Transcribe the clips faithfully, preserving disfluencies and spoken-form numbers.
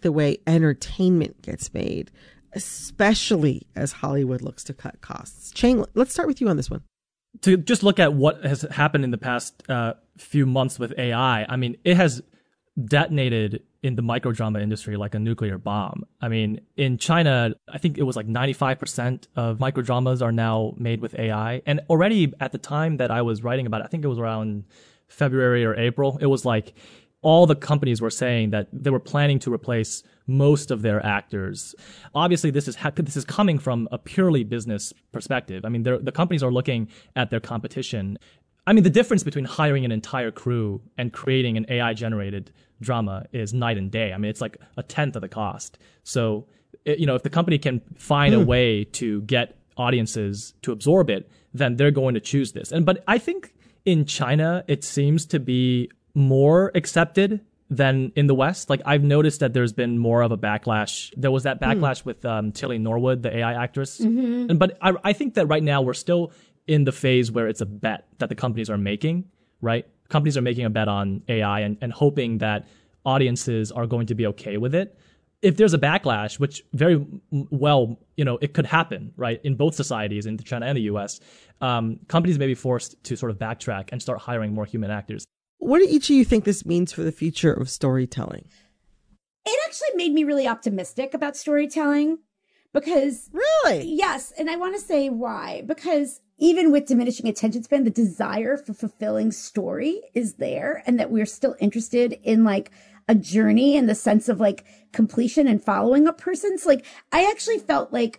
the way entertainment gets made, especially as Hollywood looks to cut costs. Chang, let's start with you on this one. To just look at what has happened in the past uh, few months with A I, I mean, it has detonated in the microdrama industry like a nuclear bomb. I mean, in China, I think it was like ninety-five percent of microdramas are now made with A I. And already at the time that I was writing about it, I think it was around February or April, it was like all the companies were saying that they were planning to replace most of their actors. Obviously, this is ha- this is coming from a purely business perspective. I mean, the companies are looking at their competition. I mean, the difference between hiring an entire crew and creating an A I-generated drama is night and day. I mean, it's like a tenth of the cost. So, it, you know, if the company can find mm. a way to get audiences to absorb it, then they're going to choose this. And but I think in China, it seems to be more accepted than in the West. Like, I've noticed that there's been more of a backlash. There was that backlash mm. with um, Tilly Norwood, the A I actress. Mm-hmm. And, but I, I think that right now we're still in the phase where it's a bet that the companies are making, right? Companies are making a bet on A I and, and hoping that audiences are going to be okay with it. If there's a backlash, which very well, you know, it could happen, right, in both societies, in China and the U S, um, companies may be forced to sort of backtrack and start hiring more human actors. What do each of you think this means for the future of storytelling? It actually made me really optimistic about storytelling because... Really? Yes. And I want to say why. Because even with diminishing attention span, the desire for fulfilling story is there, and that we're still interested in like a journey in the sense of like completion and following a person. So like, I actually felt like,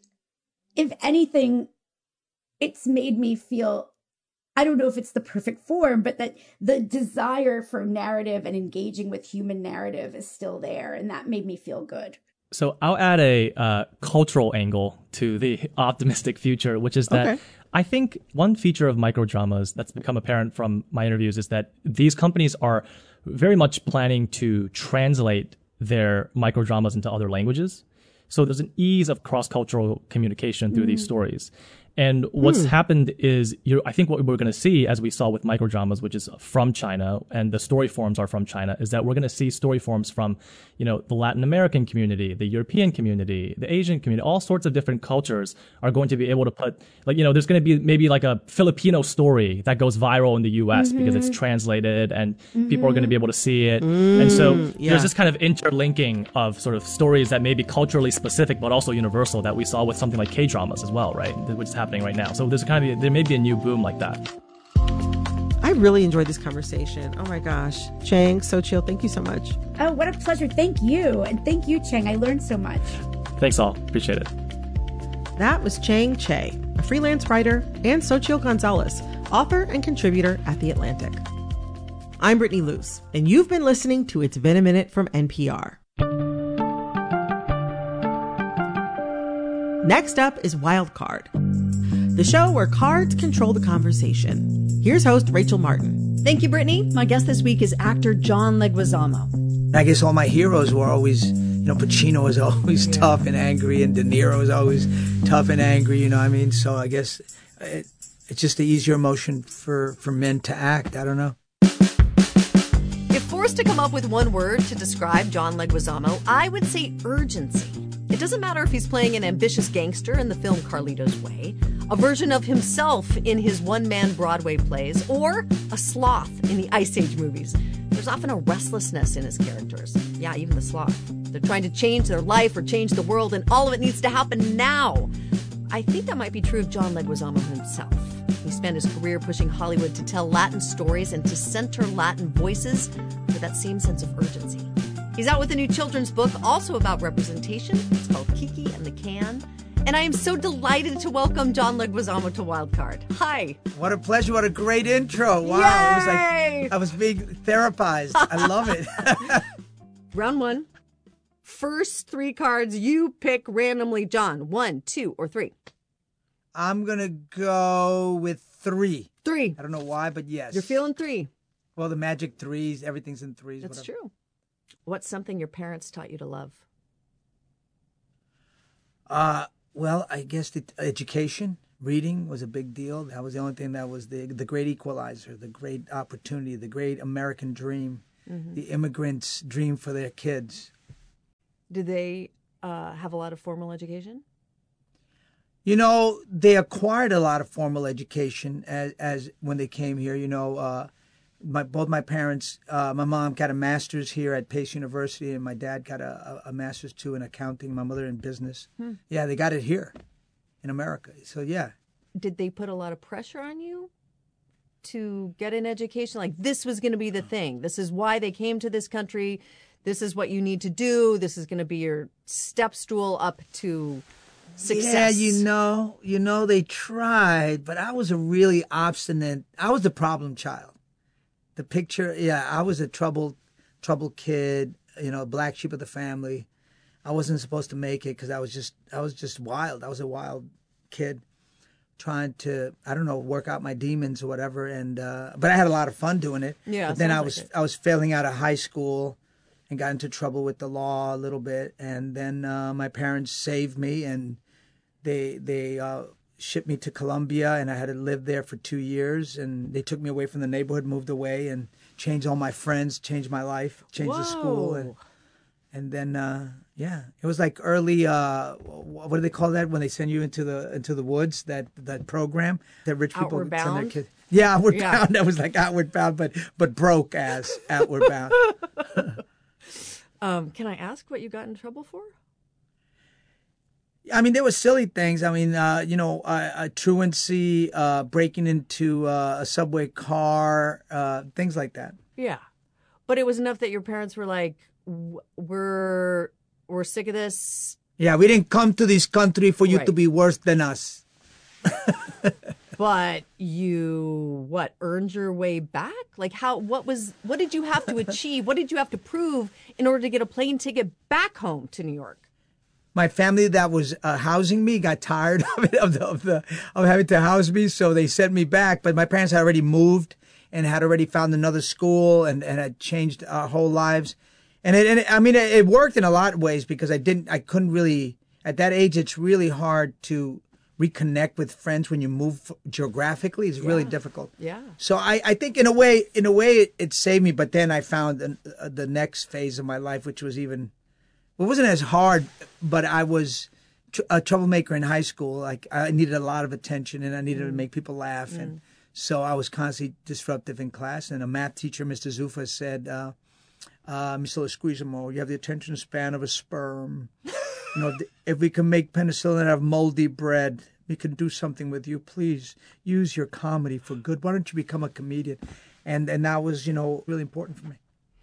if anything, it's made me feel, I don't know if it's the perfect form, but that the desire for narrative and engaging with human narrative is still there. And that made me feel good. So I'll add a uh, cultural angle to the optimistic future, which is that okay. I think one feature of microdramas that's become apparent from my interviews is that these companies are very much planning to translate their microdramas into other languages. So there's an ease of cross-cultural communication through mm. these stories. And what's hmm. happened is, you I think what we're going to see, as we saw with microdramas, which is from China, and the story forms are from China, is that we're going to see story forms from, you know, the Latin American community, the European community, the Asian community, all sorts of different cultures are going to be able to put, like, you know, there's going to be maybe like a Filipino story that goes viral in the U S mm-hmm. because it's translated and mm-hmm. people are going to be able to see it. Mm, and so yeah. there's this kind of interlinking of sort of stories that may be culturally specific, but also universal that we saw with something like K-dramas as well, right? Which is happening right now. So there's kind of, there may be a new boom like that. I really enjoyed this conversation. Oh my gosh. Chang, Xochitl, thank you so much. Oh, what a pleasure. Thank you. And thank you, Chang. I learned so much. Thanks all. Appreciate it. That was Chang Che, a freelance writer, and Xochitl Gonzalez, author and contributor at The Atlantic. I'm Brittany Luce, and you've been listening to It's Been a Minute from N P R. Next up is Wild Card, the show where cards control the conversation. Here's host Rachel Martin. Thank you, Brittany. My guest this week is actor John Leguizamo. I guess all my heroes were always, you know, Pacino was always yeah. tough and angry, and De Niro was always tough and angry, you know what I mean? So I guess it, it's just an easier emotion for, for men to act. I don't know. If forced to come up with one word to describe John Leguizamo, I would say urgency. It doesn't matter if he's playing an ambitious gangster in the film Carlito's Way, a version of himself in his one-man Broadway plays, or a sloth in the Ice Age movies. There's often a restlessness in his characters. Yeah, even the sloth. They're trying to change their life or change the world, and all of it needs to happen now. I think that might be true of John Leguizamo himself. He spent his career pushing Hollywood to tell Latin stories and to center Latin voices with that same sense of urgency. He's out with a new children's book, also about representation. It's called Kiki and the Can. And I am so delighted to welcome John Leguizamo to Wildcard. Hi. What a pleasure. What a great intro. Wow. Yay! It was like I was being therapized. I love it. Round one. First three cards you pick randomly, John. One, two, or three. I'm going to go with three. Three. I don't know why, but yes. You're feeling three. Well, the magic threes, everything's in threes. That's whatever. True. What's something your parents taught you to love? Uh, well, I guess the education, reading was a big deal. That was the only thing that was the the great equalizer, the great opportunity, the great American dream, mm-hmm. the immigrants' dream for their kids. Did they uh, have a lot of formal education? You know, they acquired a lot of formal education as, as when they came here. You know, uh, my both my parents, uh, my mom got a master's here at Pace University, and my dad got a, a master's too in accounting. My mother in business. Hmm. Yeah, they got it here in America. So yeah. Did they put a lot of pressure on you to get an education? Like this was going to be the thing. This is why they came to this country. This is what you need to do. This is going to be your step stool up to success. Yeah, you know, you know, they tried, but I was a really obstinate. I was the problem child. The picture, yeah, I was a troubled, troubled kid. You know, black sheep of the family. I wasn't supposed to make it because I was just, I was just wild. I was a wild kid, trying to, I don't know, work out my demons or whatever. And uh, but I had a lot of fun doing it. Yeah. But then I was, like I was failing out of high school, and got into trouble with the law a little bit. And then uh, my parents saved me, and they they uh, shipped me to Colombia, and I had to live there for two years. And they took me away from the neighborhood, moved away, and changed all my friends, changed my life, changed Whoa. the school. And, and then, uh, yeah, it was like early, uh, what do they call that when they send you into the into the woods, that, that program that rich people Outward send their Bound? kids. Yeah, Outward Yeah. Bound. That was like Outward Bound, but but broke as Outward Bound. Um, can I ask what you got in trouble for? I mean, there were silly things. I mean, uh, you know, uh, uh, truancy, uh, breaking into uh, a subway car, uh, things like that. Yeah. But it was enough that your parents were like, "W- we're we're sick of this. Yeah, we didn't come to this country for you Right. to be worse than us. But you, what, earned your way back? Like how, what was, what did you have to achieve? What did you have to prove in order to get a plane ticket back home to New York? My family that was uh, housing me got tired of it, of the, of the of having to house me, so they sent me back. But my parents had already moved and had already found another school, and, and had changed our whole lives. And it, and it, I mean, it, it worked in a lot of ways because I didn't, I couldn't really, at that age, it's really hard to reconnect with friends when you move geographically. It's really difficult. Yeah. So I, I think in a way, in a way, it, it saved me. But then I found an, uh, the next phase of my life, which was even. It wasn't as hard, but I was tr- a troublemaker in high school. Like I needed a lot of attention, and I needed mm. to make people laugh, mm. and so I was constantly disruptive in class. And a math teacher, Mister Zufa, said, uh, uh, "Mister Esquizamo, you have the attention span of a sperm. You know, if we can make penicillin out of moldy bread, we can do something with you. Please use your comedy for good. Why don't you become a comedian?" And and that was, you know, really important for me.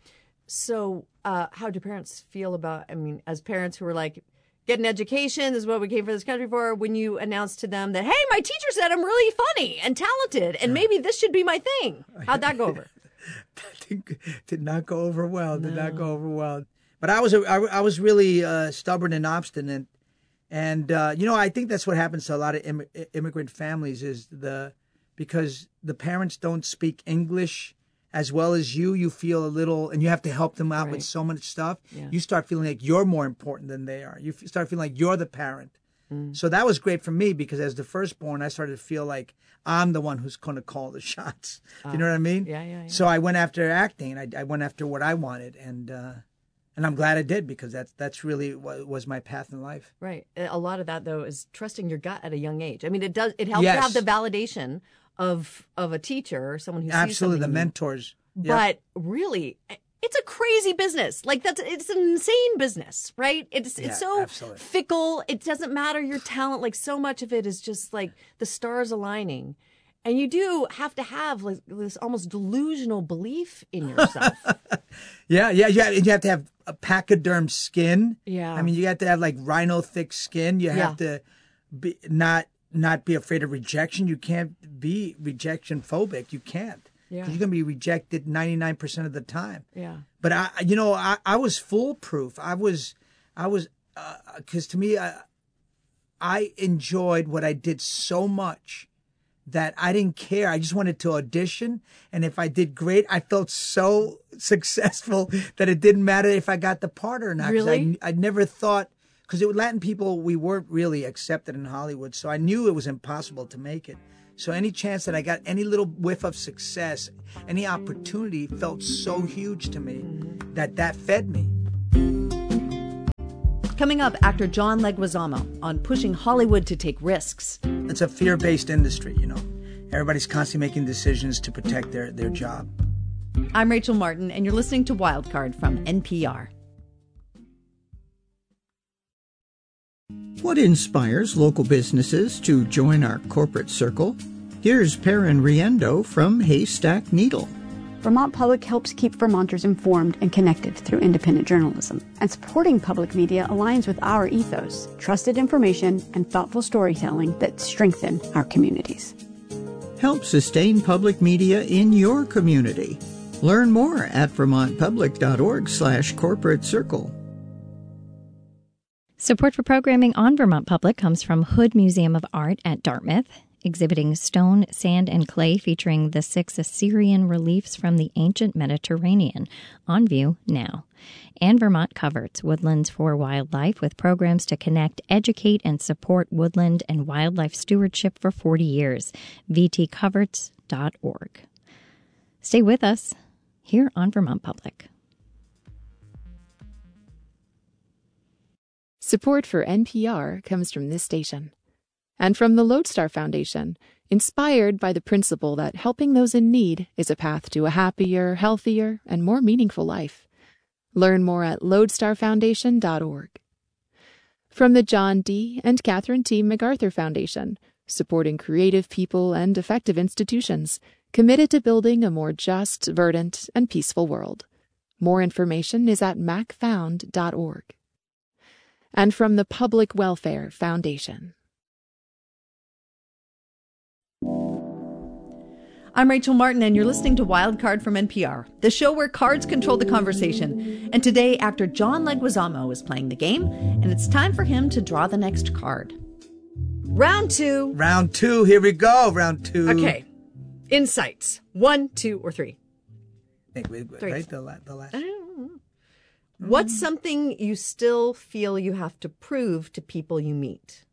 So uh, how do parents feel about, I mean, as parents who were like, get an education, this is what we came for this country for, when you announced to them that, hey, my teacher said I'm really funny and talented, and maybe this should be my thing. How'd that go over? That did not go over well. Did no. not go over well. But I was, a, I, I was really uh, stubborn and obstinate. And, uh, you know, I think that's what happens to a lot of Im- immigrant families is the, because the parents don't speak English as well as you, you feel a little, and you have to help them out right. with so much stuff. Yeah. You start feeling like you're more important than they are. You f- start feeling like you're the parent. Mm. So that was great for me because as the firstborn, I started to feel like I'm the one who's going to call the shots. Uh, you know what I mean? Yeah, yeah, yeah. So I went after acting, and I, I went after what I wanted, and uh, and I'm glad I did because that's that's really what was my path in life. Right. A lot of that though is trusting your gut at a young age. I mean, it does. It helps yes. to have the validation of of a teacher or someone who absolutely sees something the in mentors. You. Yep. But really, it's a crazy business. Like that's it's an insane business, right? It's yeah, it's so absolutely. fickle. It doesn't matter your talent. Like so much of it is just like the stars aligning. And you do have to have like this almost delusional belief in yourself. yeah, yeah, yeah. You have to have a pachyderm skin. Yeah. I mean, you have to have like rhino thick skin. You have yeah. to be not not be afraid of rejection. You can't be rejection phobic. You can't. Yeah. You're going to be rejected ninety-nine percent of the time. Yeah. But I, you know, I, I was foolproof. I was, I was, because uh, to me, I, I enjoyed what I did so much that I didn't care. I just wanted to audition. And if I did great, I felt so successful that it didn't matter if I got the part or not. Really? I, I never thought, because Latin people, we weren't really accepted in Hollywood. So I knew it was impossible to make it. So any chance that I got any little whiff of success, any opportunity felt so huge to me that that fed me. Coming up, actor John Leguizamo on pushing Hollywood to take risks. It's a fear-based industry, you know. Everybody's constantly making decisions to protect their, their job. I'm Rachel Martin, and you're listening to Wildcard from N P R. What inspires local businesses to join our corporate circle? Here's Perrin Riendo from Haystack Needle. Vermont Public helps keep Vermonters informed and connected through independent journalism. And supporting public media aligns with our ethos, trusted information and thoughtful storytelling that strengthen our communities. Help sustain public media in your community. Learn more at vermontpublic.org slash corporate circle. Support for programming on Vermont Public comes from Hood Museum of Art at Dartmouth, exhibiting stone, sand, and clay featuring the six Assyrian reliefs from the ancient Mediterranean, on view now. And Vermont Coverts, Woodlands for Wildlife, with programs to connect, educate, and support woodland and wildlife stewardship for forty years. v t coverts dot org. Stay with us here on Vermont Public. Support for N P R comes from this station and from the Lodestar Foundation, inspired by the principle that helping those in need is a path to a happier, healthier, and more meaningful life. Learn more at lodestar foundation dot org. From the John D. and Catherine T. MacArthur Foundation, supporting creative people and effective institutions, committed to building a more just, verdant, and peaceful world. More information is at mac found dot org. And from the Public Welfare Foundation. I'm Rachel Martin, and you're listening to Wildcard from N P R, the show where cards control the conversation. And today, actor John Leguizamo is playing the game, and it's time for him to draw the next card. Round two. Round two, here we go, round two. Okay. Insights. One, two, or three? I think we, Three. right? The, la- the last. What's something you still feel you have to prove to people you meet?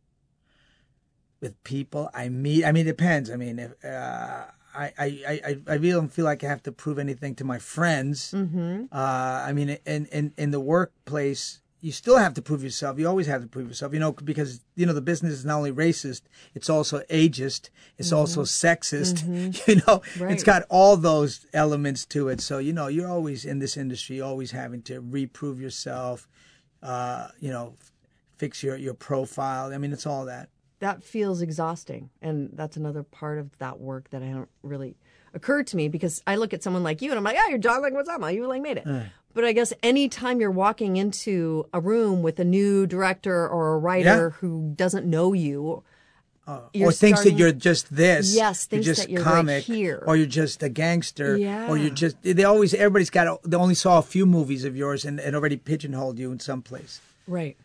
With people I meet, I mean, it depends. I mean, if, uh, I, I, I, I really don't feel like I have to prove anything to my friends. Mm-hmm. Uh, I mean, in, in, in the workplace, you still have to prove yourself. You always have to prove yourself, you know, because, you know, the business is not only racist, it's also ageist, it's mm-hmm. also sexist, mm-hmm. you know, right. It's got all those elements to it. So, you know, you're always in this industry, always having to reprove yourself, uh, you know, fix your, your profile. I mean, it's all that. That feels exhausting. And that's another part of that work that I don't really occur to me, because I look at someone like you and I'm like, oh, you're John Leguizamo, you like made it. Uh. But I guess anytime you're walking into a room with a new director or a writer yeah. who doesn't know you, uh, or thinks starting, that you're just this, yes, thinks you're just that you're comic, right here, or you're just a gangster, yeah. or you're just. They always, everybody's got. A, they only saw a few movies of yours and, and already pigeonholed you in some place. Right.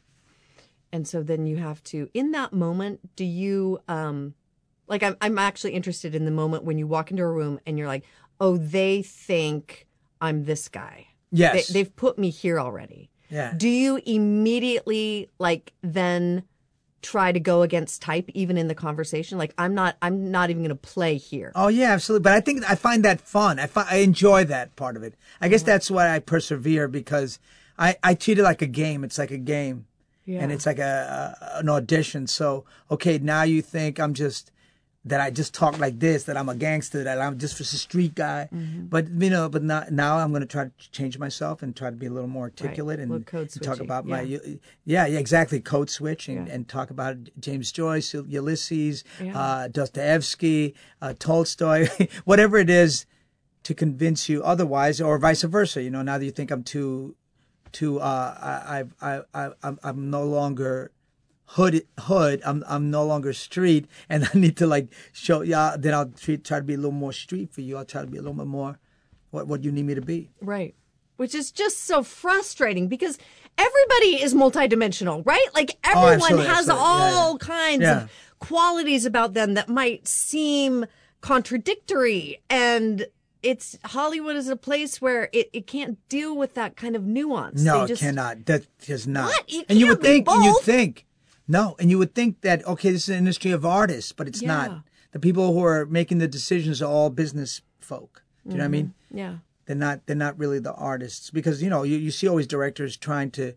And so then you have to, in that moment, do you, um, like, I'm, I'm actually interested in the moment when you walk into a room and you're like, oh, they think I'm this guy. Yes. They, they've put me here already. Yeah. Do you immediately, like, then try to go against type even in the conversation? Like, I'm not, I'm not even going to play here. Oh, yeah, absolutely. But I think I find that fun. I, find, I enjoy that part of it. I guess that's why I persevere, because I, I treat it like a game. It's like a game. Yeah. And it's like a, a an audition. So, okay, now you think I'm just, that I just talk like this, that I'm a gangster, that I'm just a street guy. Mm-hmm. But, you know, but not, now I'm going to try to change myself and try to be a little more articulate right. and, and talk about yeah. my, yeah, yeah, exactly, code switch and, yeah. and talk about James Joyce, Ulysses, yeah. uh, Dostoevsky, uh, Tolstoy, whatever it is to convince you otherwise, or vice versa. You know, now that you think I'm too... To uh, I I I I'm I'm no longer hood hood. I'm I'm no longer street, and I need to like show yeah. Then I'll treat, try to be a little more street for you. I'll try to be a little bit more what what you need me to be. Right, which is just so frustrating because everybody is multidimensional, right? Like everyone oh, absolutely, has absolutely. all yeah, yeah. kinds yeah. of qualities about them that might seem contradictory, and it's Hollywood is a place where it, it can't deal with that kind of nuance. No, they just, it cannot. That does not. What? It and you would think, both. and you think, no, and you would think that okay, this is an industry of artists, but it's yeah. not. The people who are making the decisions are all business folk. Do you mm-hmm. know what I mean? Yeah. They're not. They're not really the artists, because you know you, you see always directors trying to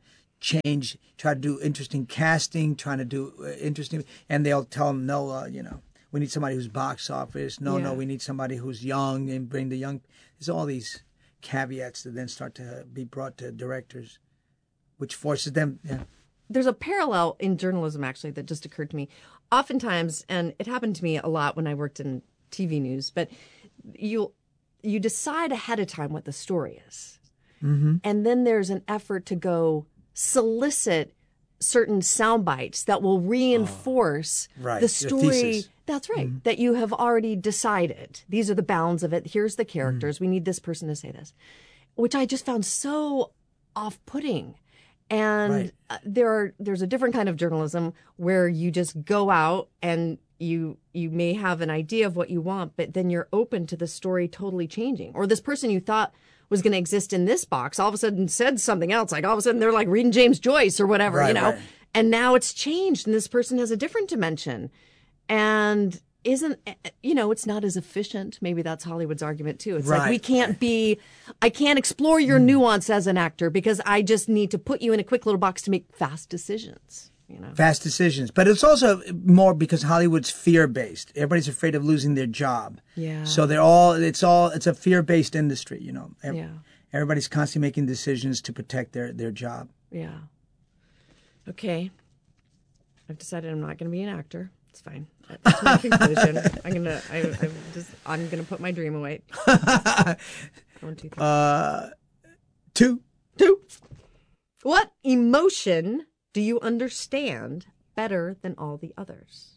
change, try to do interesting casting, trying to do uh, interesting, and they'll tell them, no, uh, you know, we need somebody who's box office. No, Yeah. no, we need somebody who's young and bring the young. There's all these caveats that then start to be brought to directors, which forces them. Yeah. There's a parallel in journalism, actually, that just occurred to me. Oftentimes, and it happened to me a lot when I worked in T V news, but you you decide ahead of time what the story is. Mm-hmm. And then there's an effort to go solicit certain sound bites that will reinforce Oh, right. the Your story. thesis. That's right. Mm-hmm. That you have already decided. These are the bounds of it. Here's the characters. Mm-hmm. We need this person to say this, which I just found so off-putting. And Right. uh, there are there's a different kind of journalism where you just go out and you you may have an idea of what you want, but then you're open to the story totally changing. Or this person you thought was going to exist in this box all of a sudden said something else. Like all of a sudden they're like reading James Joyce or whatever, Right, you know. right. And now it's changed, and this person has a different dimension, and isn't you know it's not as efficient. Maybe that's Hollywood's argument too. It's like Right. we can't be, I can't explore your nuance as an actor because I just need to put you in a quick little box to make fast decisions. You know, Fast decisions. But it's also more because Hollywood's fear-based. Everybody's afraid of losing their job. Yeah. So they're all, it's all, it's a fear-based industry, you know. Ev- Yeah. Everybody's constantly making decisions to protect their, their job. Yeah. Okay. I've decided I'm not going to be an actor. It's fine. That's my conclusion. I'm gonna. I, I'm just. I'm gonna put my dream away. One, two, three. Uh, two. Two. What emotion do you understand better than all the others?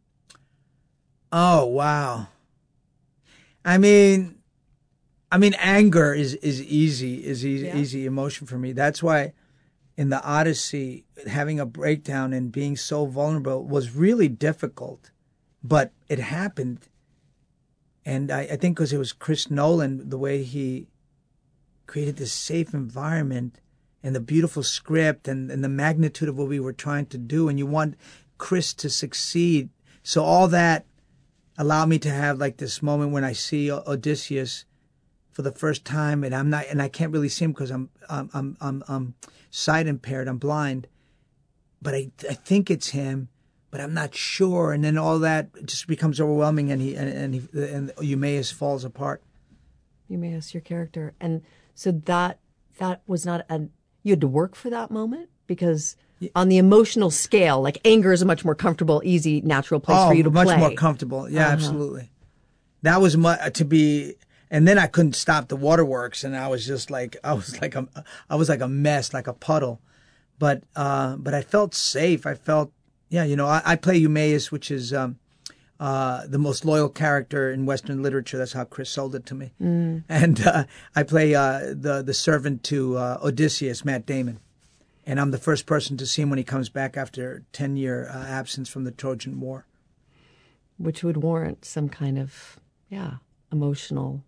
Oh, wow. I mean, I mean, anger is, is easy, is easy, Yeah. easy emotion for me. That's why in the Odyssey, having a breakdown and being so vulnerable was really difficult, but it happened. And I, I think because it was Chris Nolan, the way he created this safe environment and the beautiful script and, and the magnitude of what we were trying to do. And you want Chris to succeed. So all that allowed me to have like this moment when I see Odysseus for the first time, and I'm not, and I can't really see him because I'm, I'm, I'm, I'm, I'm sight impaired. I'm blind, but I, I think it's him, but I'm not sure. And then all that just becomes overwhelming, and he, and, and he, and Eumaeus falls apart. Eumaeus, your character, and so that that was not a. You had to work for that moment because on the emotional scale, like anger is a much more comfortable, easy, natural place oh, for you to much play. more comfortable. Yeah, Uh-huh. absolutely. That was mu- to be. And then I couldn't stop the waterworks, and I was just like, I was like a, I was like a mess, like a puddle. But, uh, but I felt safe. I felt, yeah, you know, I, I play Eumaeus, which is um, uh, the most loyal character in Western literature. That's how Chris sold it to me. Mm. And uh, I play uh, the the servant to uh, Odysseus, Matt Damon, and I'm the first person to see him when he comes back after ten year uh, absence from the Trojan War, which would warrant some kind of yeah emotional.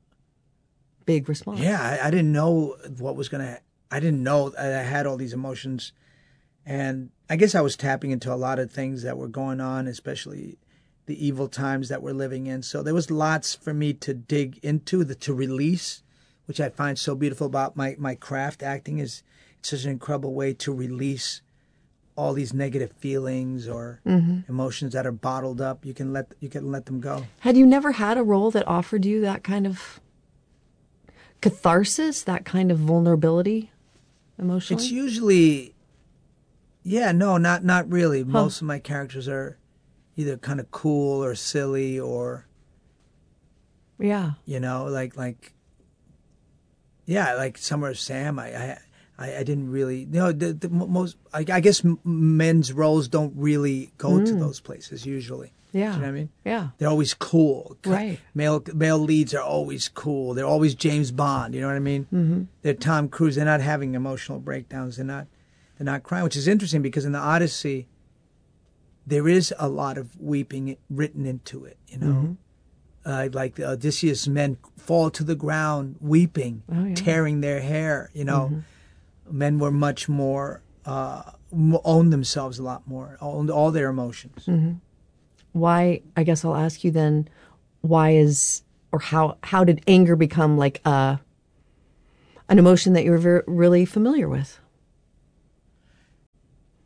Big response. Yeah, I, I didn't know what was going to, I didn't know I had all these emotions. And I guess I was tapping into a lot of things that were going on, especially the evil times that we're living in. So there was lots for me to dig into, the, to release, which I find so beautiful about my, my craft. Acting is it's such an incredible way to release all these negative feelings or mm-hmm. emotions that are bottled up. You can let, you can let them go. Had you never had a role that offered you that kind of catharsis, that kind of vulnerability emotionally? It's usually, yeah, no, not not really. Huh. Most of my characters are either kind of cool or silly or, yeah, you know, like like, yeah, like Summer of Sam. I I, I didn't really, you know, the, the most. I, I guess men's roles don't really go mm. to those places usually. Yeah. Do you know what I mean? Yeah. They're always cool. Right. Male male leads are always cool. They're always James Bond. You know what I mean? Mm-hmm. They're Tom Cruise. They're not having emotional breakdowns. They're not they're not crying, which is interesting because in the Odyssey, there is a lot of weeping written into it. You know, mm-hmm. uh, like Odysseus' men fall to the ground weeping, oh, yeah. tearing their hair. You know, mm-hmm. men were much more uh, owned themselves a lot more, owned all their emotions. Mm-hmm. Why, I guess I'll ask you then, why is, or how, how did anger become like a, an emotion that you were very, really familiar with?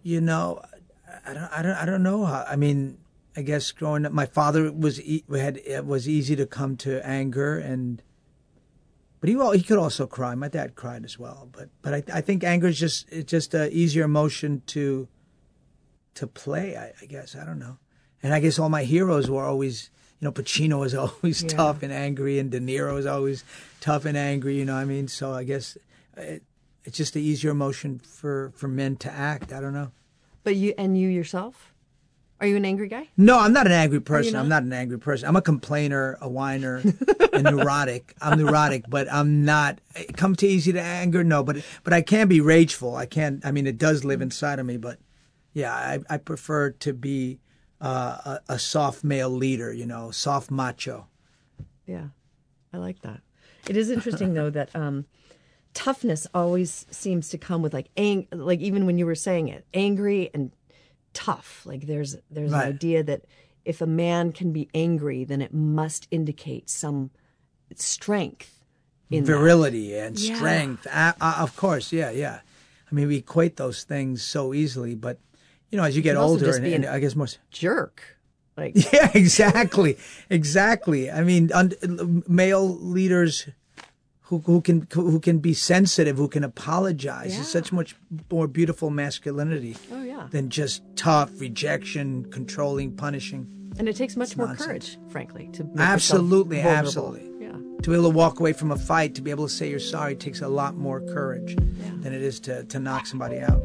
You know, I don't, I don't, I don't know how. I mean, I guess growing up, my father was e- had it was easy to come to anger, and but he he could also cry. My dad cried as well, but but I I think anger is just it's just an easier emotion to to play. I, I guess I don't know, and I guess all my heroes were always. You know, Pacino was always yeah. tough and angry, and De Niro was always tough and angry. You know what I mean? So I guess it, it's just an easier emotion for, for men to act. I don't know. But you and you yourself, are you an angry guy? No, I'm not an angry person. not? I'm not an angry person. I'm a complainer, a whiner, a neurotic. I'm neurotic, but I'm not. It comes too easy to anger. No, but but I can be rageful. I can. I mean, it does live inside of me. But yeah, I I prefer to be. Uh, a, a soft male leader, you know, soft macho. Yeah, I like that. It is interesting, though, that um, toughness always seems to come with like, ang- like even when you were saying it, angry and tough. Like there's there's right. an idea that if a man can be angry, then it must indicate some strength in virility that. and yeah. strength. Uh, uh, of course, yeah, yeah. I mean, we equate those things so easily, but. You know, as you get older, and, and I guess more jerk, like yeah, exactly, exactly. I mean, un, male leaders who who can who can be sensitive, who can apologize, yeah. is such much more beautiful masculinity. Oh yeah, than just tough rejection, controlling, punishing. And it takes much it's more nonsense. courage, frankly, to make absolutely, yourself absolutely. Yeah, to be able to walk away from a fight, to be able to say you're sorry, takes a lot more courage yeah. than it is to to knock somebody out.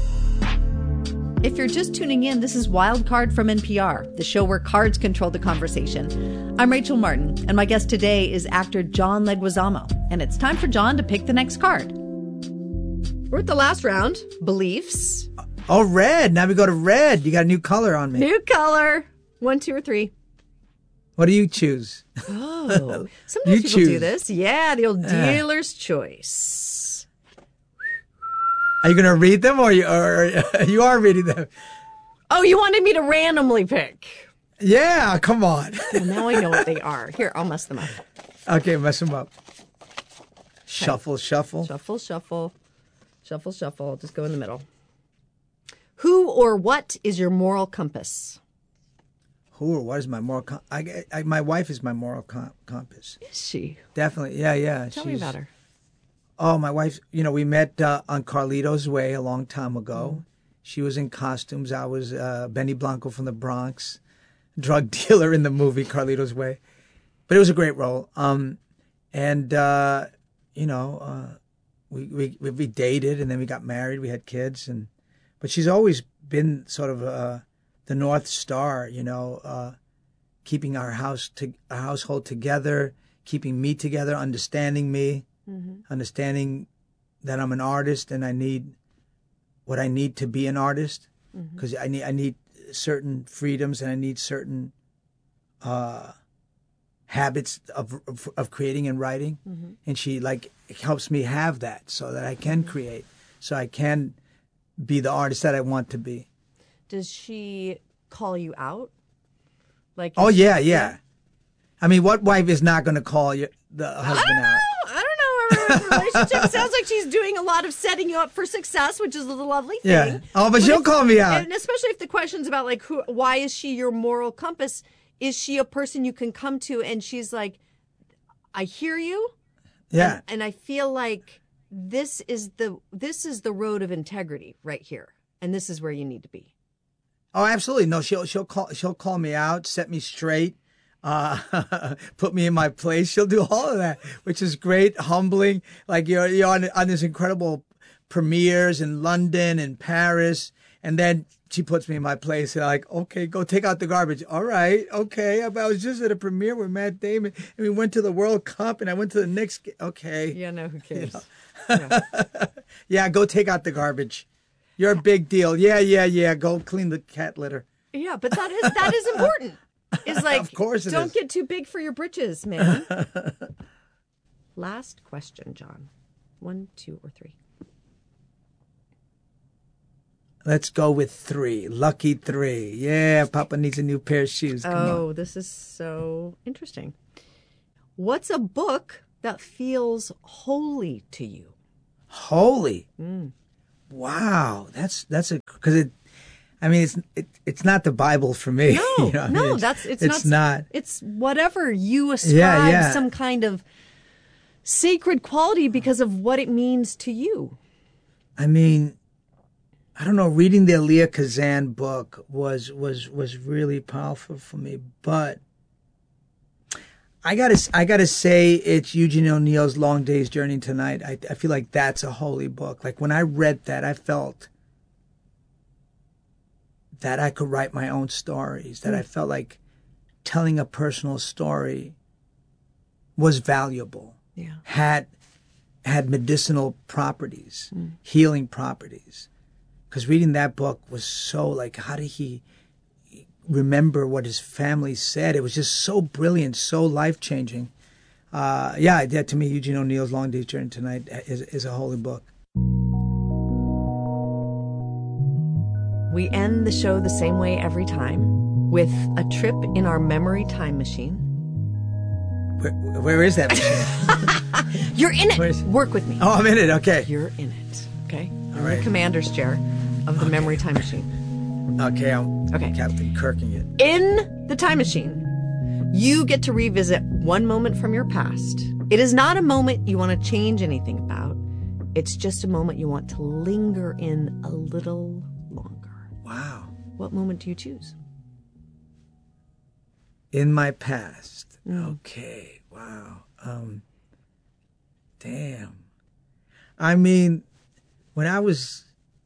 If you're just tuning in, this is Wild Card from N P R, the show where cards control the conversation. I'm Rachel Martin, and my guest today is actor John Leguizamo. And it's time for John to pick the next card. We're at the last round, beliefs. Oh, red. Now we go to red. You got a new color on me. New color. One, two, or three. What do you choose? Oh, sometimes you people choose. do this. Yeah, the old dealer's uh. choice. Are you going to read them, or you, or you are reading them? Oh, you wanted me to randomly pick? Yeah, come on. Well, now I know what they are. Here, I'll mess them up. Okay, mess them up. Shuffle, okay. shuffle. Shuffle, shuffle. Shuffle, shuffle. I'll just go in the middle. Who or what is your moral compass? Who or what is my moral compass? I, I, my wife is my moral com- compass. Is she? Definitely. Yeah, yeah. Tell She's, me about her. Oh, my wife, you know, we met uh, on Carlito's Way a long time ago. Mm. She was in costumes. I was uh, Benny Blanco from the Bronx, drug dealer in the movie Carlito's Way. But it was a great role. Um, and, uh, you know, uh, we, we we dated, and then we got married. We had kids. and But she's always been sort of uh, the North Star, you know, uh, keeping our house to, our household together, keeping me together, understanding me. Mm-hmm. Understanding that I'm an artist and I need what I need to be an artist, because mm-hmm. I need I need certain freedoms and I need certain uh, habits of, of of creating and writing, mm-hmm. and she like helps me have that so that I can create, so I can be the artist that I want to be. Does she call you out? Like oh yeah, yeah, yeah. I mean, what wife is not going to call you, the husband out? Relationship sounds like she's doing a lot of setting you up for success, which is a lovely thing. Yeah. Oh, but, but she'll if, call me out. And especially if the question's about like, who, why is she your moral compass? Is she a person you can come to and she's like, I hear you. Yeah. And, and I feel like this is the this is the road of integrity right here, and this is where you need to be. Oh, absolutely. No, she'll she'll call she'll call me out, set me straight. Uh, put me in my place. She'll do all of that, which is great, humbling. Like you're you're on, on this incredible premieres in London and Paris, and then she puts me in my place. And like, okay, go take out the garbage. All right, okay. I was just at a premiere with Matt Damon, and we went to the World Cup, and I went to the Knicks. Okay, yeah, no, who cares? You know? yeah. yeah, go take out the garbage. You're a big deal. Yeah, yeah, yeah. Go clean the cat litter. Yeah, but that is that is important. Is like, of course it don't is. get too big for your britches, man. Last question, John. One, two, or three? Let's go with three. Lucky three. Yeah, Papa needs a new pair of shoes. Come oh, on. This is so interesting. What's a book that feels holy to you? Holy? Mm. Wow, that's that's a because it, I mean, it's it, it's not the Bible for me. No, you know? I no, mean, it's, that's it's, it's not, not. It's whatever you ascribe Yeah, yeah. some kind of sacred quality because of what it means to you. I mean, I don't know. Reading the Elia Kazan book was was was really powerful for me, but I gotta I gotta say it's Eugene O'Neill's Long Day's Journey Tonight. I I feel like that's a holy book. Like when I read that, I felt that I could write my own stories. That I felt like telling a personal story was valuable. Yeah. Had had medicinal properties, Mm. healing properties. Because reading that book was so like, how did he remember what his family said? It was just so brilliant, so life-changing. Uh, yeah, yeah, to me, Eugene O'Neill's Long Day's Journey Tonight is, is a holy book. We end the show the same way every time, with a trip in our memory time machine. Where, where is that machine? You're in it. Where is- Work with me. Oh, I'm in it. Okay. You're in it. Okay. All right. The commander's chair of the memory time machine. Okay, I'm Okay. Captain Kirking it. In the time machine, you get to revisit one moment from your past. It is not a moment you want to change anything about. It's just a moment you want to linger in a little longer. Wow. What moment do you choose? In my past. Mm. Okay. Wow. Um. Damn. I mean, when I was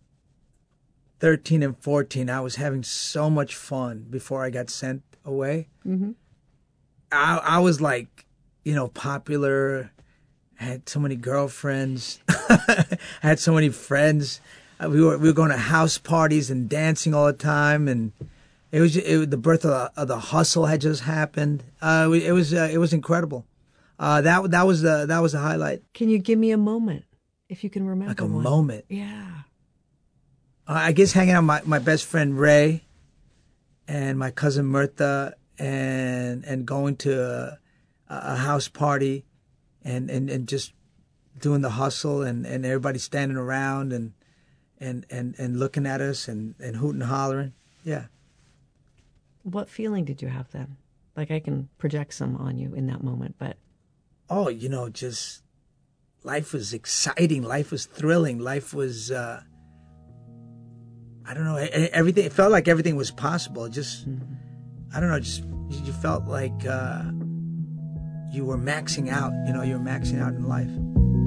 thirteen and fourteen, I was having so much fun before I got sent away. Mm-hmm. I, I was like, you know, popular. I had so many girlfriends. I had so many friends. Uh, we were we were going to house parties and dancing all the time, and it was it, the birth of the, of the hustle had just happened. Uh, it was uh, it was incredible. Uh, that that was the that was the highlight. Can you give me a moment, if you can remember Like a one? moment. Yeah. Uh, I guess hanging out with my, my best friend Ray and my cousin Mirtha and and going to a, a house party and, and, and just doing the hustle and, and everybody standing around and and, and, and looking at us and, and hooting and hollering. Yeah. What feeling did you have then? Like I can project some on you in that moment, but Oh, you know, just life was exciting. Life was thrilling. Life was, uh, I don't know, everything. It felt like everything was possible. Just, mm-hmm. I don't know, just you felt like uh, you were maxing out. You know, you were maxing out in life.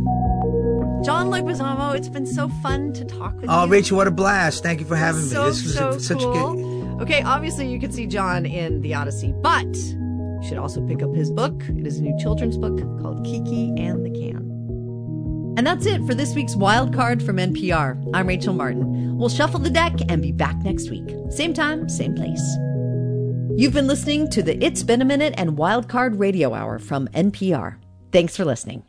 John Leguizamo, it's been so fun to talk with oh, you. Oh, Rachel, what a blast. Thank you for having so, me. This was so a, such cool. a good... Okay, obviously you can see John in The Odyssey, but you should also pick up his book. It is a new children's book called Kiki and the Can. And that's it for this week's Wild Card from N P R. I'm Rachel Martin. We'll shuffle the deck and be back next week. Same time, same place. You've been listening to the It's Been a Minute and Wild Card Radio Hour from N P R. Thanks for listening.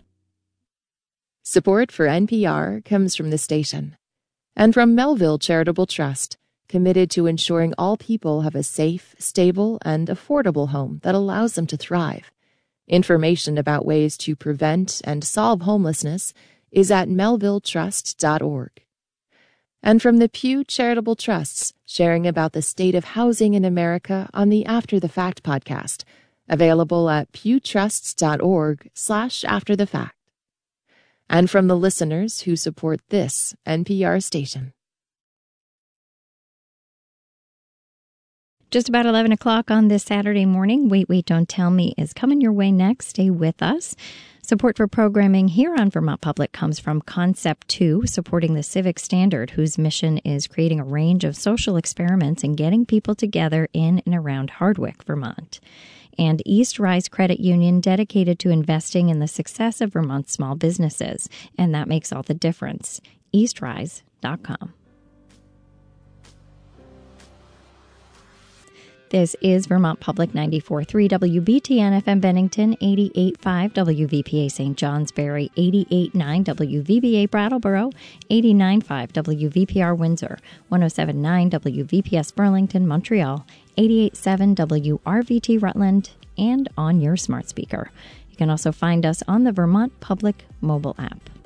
Support for N P R comes from the station and from Melville Charitable Trust, committed to ensuring all people have a safe, stable, and affordable home that allows them to thrive. Information about ways to prevent and solve homelessness is at melville trust dot org. And from the Pew Charitable Trusts, sharing about the state of housing in America on the After the Fact podcast, available at pewtrusts dot org slash after the fact. And from the listeners who support this N P R station. Just about eleven o'clock on this Saturday morning, Wait, Wait, Don't Tell Me is coming your way next. Stay with us. Support for programming here on Vermont Public comes from Concept two, supporting the Civic Standard, whose mission is creating a range of social experiments and getting people together in and around Hardwick, Vermont. And East Rise Credit Union, dedicated to investing in the success of Vermont's small businesses. And that makes all the difference. east rise dot com. This is Vermont Public ninety-four point three W B T N F M Bennington, eighty-eight point five W V P A Saint Johnsbury, eighty-eight point nine W V B A Brattleboro, eighty-nine point five W V P R Windsor, one oh seven point nine W V P S Burlington, Montreal, eighty-eight point seven W R V T Rutland, and on your smart speaker. You can also find us on the Vermont Public mobile app.